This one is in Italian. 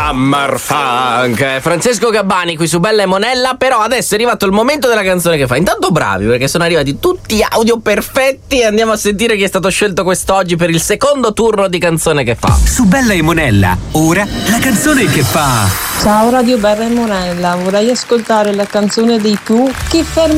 Summer Funk. Francesco Gabbani qui su Bella e Monella. Però adesso è arrivato il momento della canzone che fa. Intanto bravi, perché sono arrivati tutti audio perfetti e andiamo a sentire chi è stato scelto quest'oggi per il secondo turno di canzone che fa. Su Bella e Monella, ora la canzone che fa. Ciao Radio Bella e Monella, vorrei ascoltare la canzone dei Pooh, Chi ferma